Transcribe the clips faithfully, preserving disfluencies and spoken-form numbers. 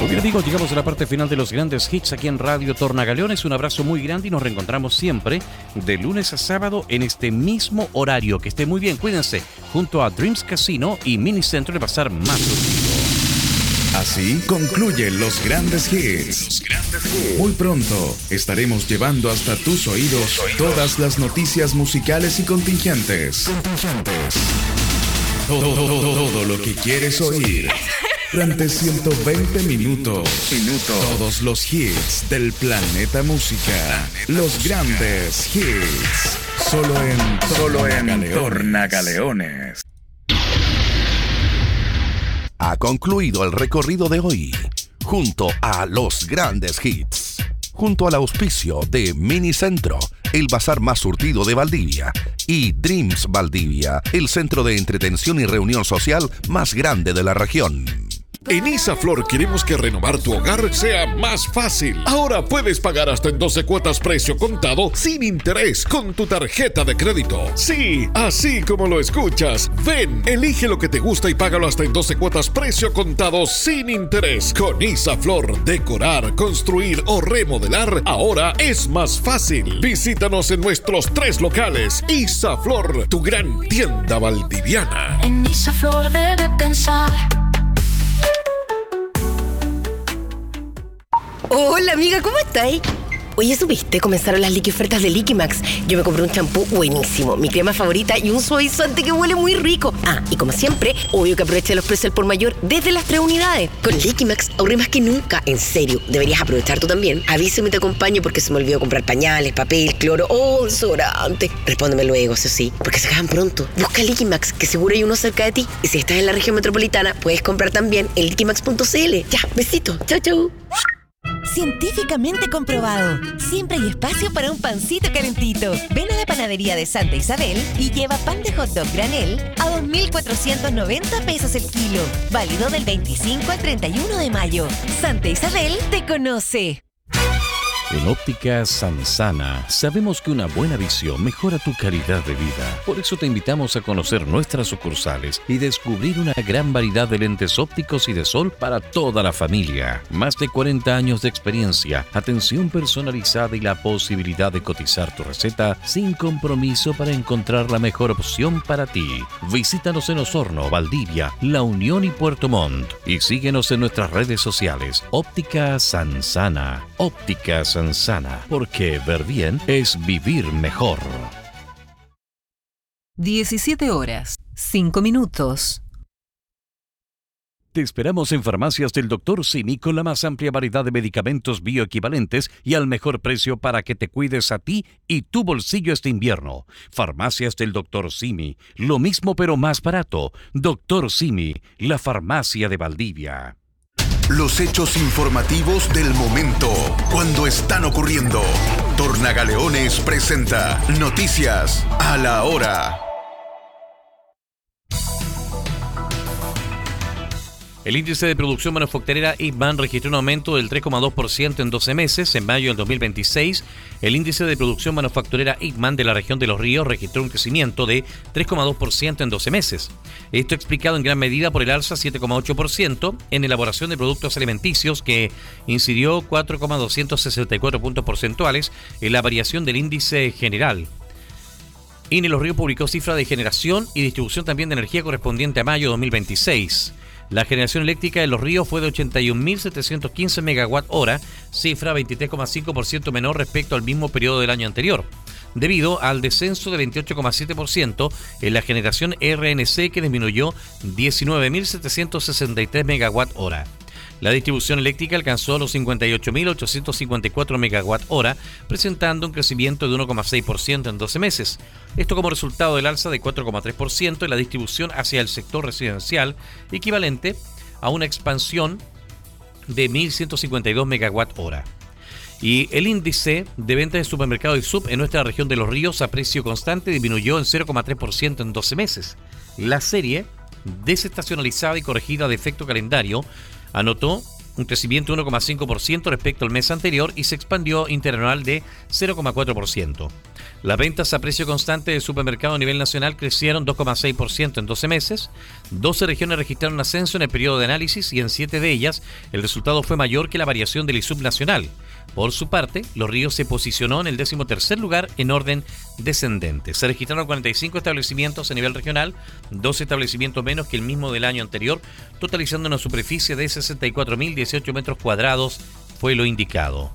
Muy bien, amigos, llegamos a la parte final de los grandes hits aquí en Radio Tornagaleones. Un abrazo muy grande y nos reencontramos siempre de lunes a sábado en este mismo horario. Que esté muy bien, cuídense, junto a Dreams Casino y Minicentro de Pasar Más Surtido. Así concluyen los grandes hits. Muy pronto estaremos llevando hasta tus oídos todas las noticias musicales y contingentes. Todo, todo, todo lo que quieres oír. Durante ciento veinte minutos. Todos los hits del planeta música. Los grandes hits. Solo en Solo en Tornagaleones. Ha concluido el recorrido de hoy, junto a los grandes hits, junto al auspicio de Minicentro, el bazar más surtido de Valdivia, y Dreams Valdivia, el centro de entretención y reunión social más grande de la región. En Isaflor queremos que renovar tu hogar sea más fácil. Ahora puedes pagar hasta en doce cuotas precio contado sin interés con tu tarjeta de crédito. Sí, así como lo escuchas. Ven, elige lo que te gusta y págalo hasta en doce cuotas precio contado sin interés. Con Isaflor, decorar, construir o remodelar ahora es más fácil. Visítanos en nuestros tres locales. Isaflor, tu gran tienda valdiviana. En Isaflor debe pensar. Hola amiga, ¿cómo estáis? Oye, ¿supiste? Comenzaron las liqui ofertas de Liquimax. Yo me compré un champú buenísimo, mi crema favorita y un suavizante que huele muy rico. Ah, y como siempre, obvio que aproveché los precios al por mayor desde las tres unidades. Con Liquimax ahorré más que nunca. En serio, deberías aprovechar tú también. Avísame y te acompaño porque se me olvidó comprar pañales, papel, cloro o desodorante. Respóndeme luego, eso sí, porque se acaban pronto. Busca Liquimax, que seguro hay uno cerca de ti. Y si estás en la región metropolitana, puedes comprar también en liquimax punto c l. Ya, besito. Chau, chau. Científicamente comprobado. Siempre hay espacio para un pancito calentito. Ven a la panadería de Santa Isabel y lleva pan de hot dog granel a dos mil cuatrocientos noventa pesos el kilo. Válido del veinticinco al treinta y uno de mayo. Santa Isabel te conoce. En Óptica Sansana sabemos que una buena visión mejora tu calidad de vida. Por eso te invitamos a conocer nuestras sucursales y descubrir una gran variedad de lentes ópticos y de sol para toda la familia. Más de cuarenta años de experiencia, atención personalizada y la posibilidad de cotizar tu receta sin compromiso para encontrar la mejor opción para ti. Visítanos en Osorno, Valdivia, La Unión y Puerto Montt. Y síguenos en nuestras redes sociales. Óptica Sansana. Óptica Sansana. Sana, porque ver bien es vivir mejor. diecisiete horas, cinco minutos. Te esperamos en Farmacias del doctor Simi con la más amplia variedad de medicamentos bioequivalentes y al mejor precio para que te cuides a ti y tu bolsillo este invierno. Farmacias del doctor Simi, lo mismo pero más barato. doctor Simi, la farmacia de Valdivia. Los hechos informativos del momento, cuando están ocurriendo. Tornagaleones presenta Noticias a la Hora. El índice de producción manufacturera I P M A N registró un aumento del tres coma dos por ciento en doce meses. En mayo del dos mil veintiséis, el índice de producción manufacturera I P M A N de la región de Los Ríos registró un crecimiento de tres coma dos por ciento en doce meses. Esto explicado en gran medida por el alza siete coma ocho por ciento en elaboración de productos alimenticios, que incidió cuatro coma doscientos sesenta y cuatro puntos porcentuales en la variación del índice general. I N E Los Ríos publicó cifra de generación y distribución también de energía correspondiente a mayo de dos mil veintiséis. La generación eléctrica de Los Ríos fue de ochenta y un mil setecientos quince megawatt hora, cifra veintitrés coma cinco por ciento menor respecto al mismo periodo del año anterior, debido al descenso de veintiocho coma siete por ciento en la generación R N C, que disminuyó diecinueve mil setecientos sesenta y tres megawatt hora. La distribución eléctrica alcanzó los cincuenta y ocho mil ochocientos cincuenta y cuatro megawatt hora, presentando un crecimiento de uno coma seis por ciento en doce meses. Esto como resultado del alza de cuatro coma tres por ciento en la distribución hacia el sector residencial, equivalente a una expansión de mil ciento cincuenta y dos megawatt hora. Y el índice de ventas de supermercados y sub en nuestra región de Los Ríos a precio constante disminuyó en cero coma tres por ciento en doce meses. La serie desestacionalizada y corregida de efecto calendario anotó un crecimiento de uno coma cinco por ciento respecto al mes anterior y se expandió interanual de cero coma cuatro por ciento. Las ventas a precio constante de supermercado a nivel nacional crecieron dos coma seis por ciento en doce meses. doce regiones registraron ascenso en el periodo de análisis y en siete de ellas el resultado fue mayor que la variación del I S U B nacional. Por su parte, Los Ríos se posicionó en el decimotercer lugar en orden descendente. Se registraron cuarenta y cinco establecimientos a nivel regional, doce establecimientos menos que el mismo del año anterior, totalizando una superficie de sesenta y cuatro mil dieciocho metros cuadrados, fue lo indicado.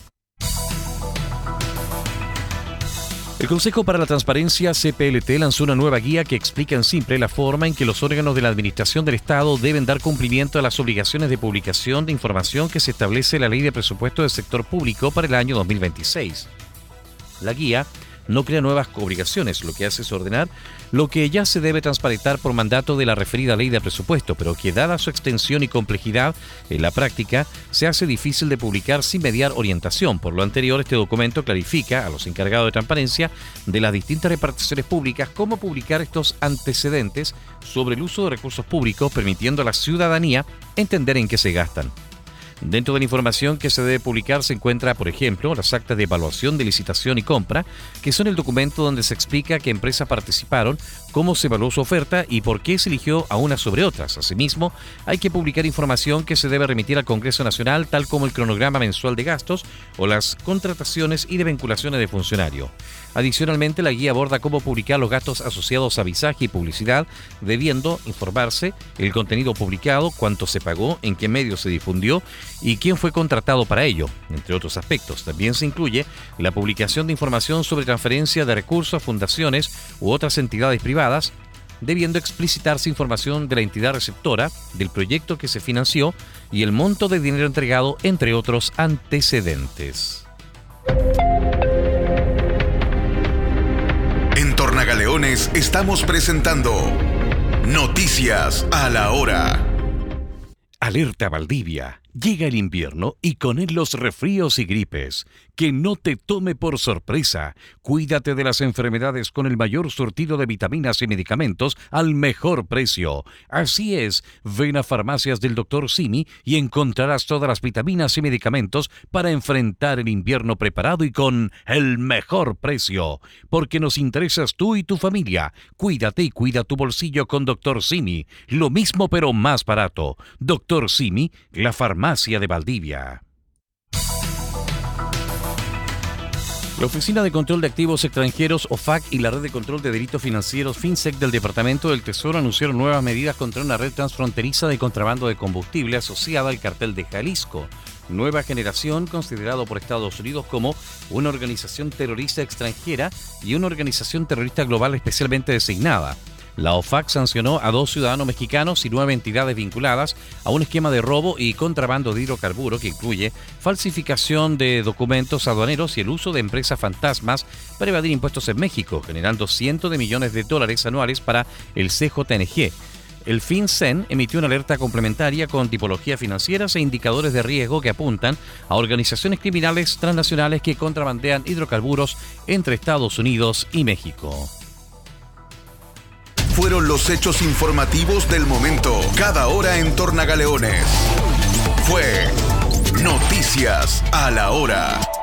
El Consejo para la Transparencia, C P L T, lanzó una nueva guía que explica en simple la forma en que los órganos de la Administración del Estado deben dar cumplimiento a las obligaciones de publicación de información que se establece en la Ley de Presupuesto del Sector Público para el año dos mil veintiséis. La guía no crea nuevas obligaciones, lo que hace es ordenar lo que ya se debe transparentar por mandato de la referida ley de presupuesto, pero que dada su extensión y complejidad en la práctica, se hace difícil de publicar sin mediar orientación. Por lo anterior, este documento clarifica a los encargados de transparencia de las distintas reparticiones públicas cómo publicar estos antecedentes sobre el uso de recursos públicos, permitiendo a la ciudadanía entender en qué se gastan. Dentro de la información que se debe publicar se encuentra, por ejemplo, las actas de evaluación de licitación y compra, que son el documento donde se explica qué empresas participaron, cómo se evaluó su oferta y por qué se eligió a unas sobre otras. Asimismo, hay que publicar información que se debe remitir al Congreso Nacional, tal como el cronograma mensual de gastos o las contrataciones y desvinculaciones de funcionarios. Adicionalmente, la guía aborda cómo publicar los gastos asociados a visaje y publicidad, debiendo informarse el contenido publicado, cuánto se pagó, en qué medio se difundió y quién fue contratado para ello, entre otros aspectos. También se incluye la publicación de información sobre transferencia de recursos a fundaciones u otras entidades privadas, debiendo explicitarse información de la entidad receptora, del proyecto que se financió y el monto de dinero entregado, entre otros antecedentes. En Tornagaleones estamos presentando Noticias a la Hora. Alerta Valdivia. Llega el invierno y con él los resfríos y gripes. Que no te tome por sorpresa. Cuídate de las enfermedades con el mayor surtido de vitaminas y medicamentos al mejor precio. Así es, ven a Farmacias del doctor Simi y encontrarás todas las vitaminas y medicamentos para enfrentar el invierno preparado y con el mejor precio. Porque nos interesas tú y tu familia. Cuídate y cuida tu bolsillo con doctor Simi. Lo mismo pero más barato. doctor Simi, la farmacia de Valdivia. La Oficina de Control de Activos Extranjeros, O F A C, y la Red de Control de Delitos Financieros, FinSec, del Departamento del Tesoro anunciaron nuevas medidas contra una red transfronteriza de contrabando de combustible asociada al cartel de Jalisco. Nueva Generación, considerado por Estados Unidos como una organización terrorista extranjera y una organización terrorista global especialmente designada. La O F A C sancionó a dos ciudadanos mexicanos y nueve entidades vinculadas a un esquema de robo y contrabando de hidrocarburos que incluye falsificación de documentos aduaneros y el uso de empresas fantasmas para evadir impuestos en México, generando cientos de millones de dólares anuales para el C J N G. El FinCEN emitió una alerta complementaria con tipologías financieras e indicadores de riesgo que apuntan a organizaciones criminales transnacionales que contrabandean hidrocarburos entre Estados Unidos y México. Fueron los hechos informativos del momento, cada hora en Tornagaleones. Fue Noticias a la Hora.